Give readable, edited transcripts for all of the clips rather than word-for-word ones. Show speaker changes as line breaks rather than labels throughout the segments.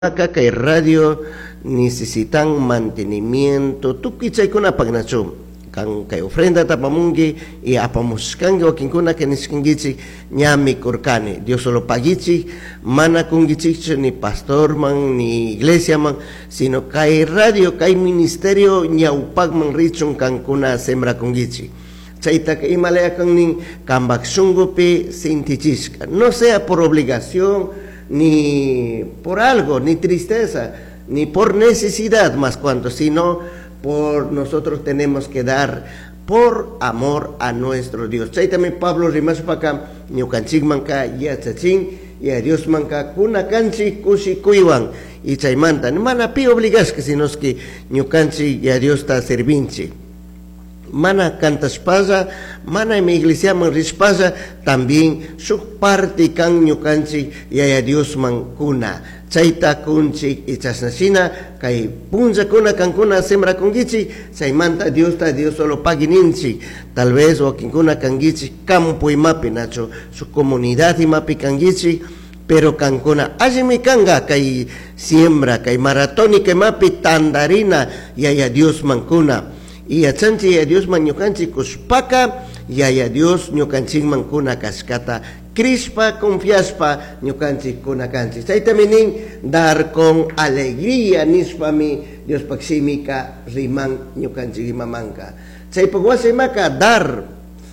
Acá que radio necesitan mantenimiento, tú quichay kuna pagnacho, kan kay ofrenda tapamungi y apamuskangi o kinkuna que niskingichi ñami kurkani. Dios solo pagichi, mana kungichi ni pastor man ni iglesia man, sino kay radio, kay ministerio ñaupag man richun kankuna sembra kungichi. Chaita que imalaya kan ning kambaksungupi sintichiska. No sea por obligación, ni por algo, ni tristeza, ni por necesidad más cuanto, sino por nosotros tenemos que dar por amor a nuestro Dios. Chay también Pablo rimas paka ñukanchik manka ya chachin ya Dios manka kuna kanchi kushi kuiwan y chay manta mana pi obligas que sino que ñukanchik ya Dios ta servinchi. Mana cantas pasa, mana en mi iglesia man rispasa, también su parte kan ñukanchi ya Dios man kuna. Chaita kunchi y chasnasina, kay punza kuna kan kuna sembra kungichi, chay manta Dios ta Dios solo pagininchi. Tal vez o kinkuna kangichi campo y mapi nacho, su comunidad y mapi kangichi, pero kankuna mi kanga kay siembra, kay maratón y kay mapi tandarina, ya Dios man kuna. Y a chanchi a Dios man ñukanchi kuspaka y a Dios ñukanchik man kuna kaskata crispa confiaspa ñukanchik kuna kanchi. Chay también dar con alegría nispami Dios paximika riman ñukanchik mamanka. Chay pagwasimaka dar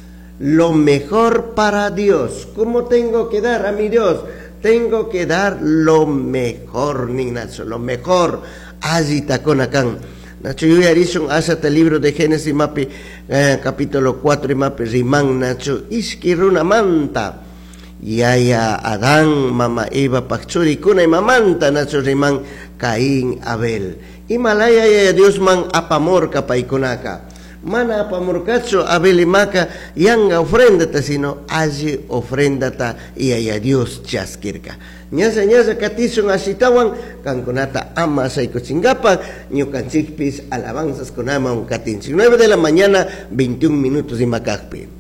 lo mejor para Dios. ¿Cómo tengo que dar a mi Dios? Tengo que dar lo mejor, Nignacio, lo mejor. Azita konakan. Nacho yo yarison hasta el libro de Génesis mapi capítulo 4 y mapi rimán nacho iskiruna manta yaya Adán mama Eva pachuri kuna y mamanta nacho rimán Caín Abel y malaya ya Dios man apamor kapaikunaka mana apamor cacho Abel y maca yanga ofrendata sino allí ofrendata y a Dios chaskirka. Nyasa katison asitawan kankunata ama saikuchingapa ñukanchikpis alabanzas kunama un katinchik 9 de la mañana 21 minutos y macacpi.